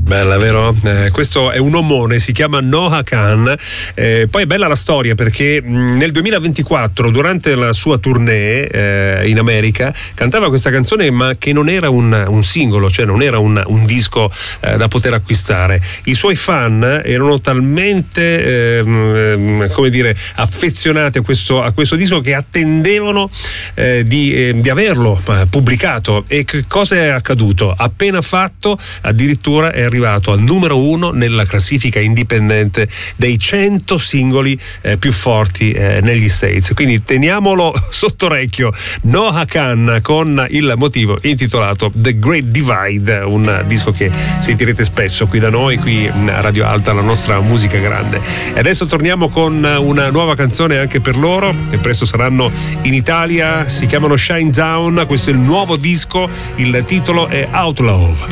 Bella, vero? Questo è un omone, si chiama Noah Kahan. Poi è bella la storia perché nel 2024, durante la sua tournée in America, cantava questa canzone, ma che non era un singolo, cioè non era un disco da poter acquistare. I suoi fan erano talmente come dire, affezionati a questo disco che attendevano di averlo pubblicato. E che cosa è accaduto? Appena fatto, addirittura è arrivato al numero 1 nella classifica indipendente dei 100 singoli più forti negli States. Quindi teniamolo sotto orecchio. Noah Kahan con il motivo intitolato The Great Divide, un disco che sentirete spesso qui da noi, qui a Radio Alta, la nostra musica grande. E adesso torniamo con una nuova canzone anche per loro, che presto saranno in Italia. Si chiamano Shine Down, questo è il nuovo disco, il titolo è Outlaw.